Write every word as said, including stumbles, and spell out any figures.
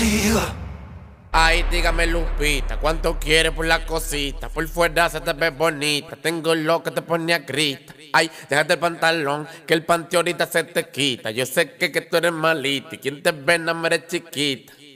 Diga. Ay, dígame Lupita, ¿cuánto quieres por la cosita? Por fuera se te ve bonita, tengo lo que te pone a grita. Ay, déjate el pantalón, que el panty ahorita se te quita. Yo sé que, que tú eres malita y quien te ve no eres chiquita.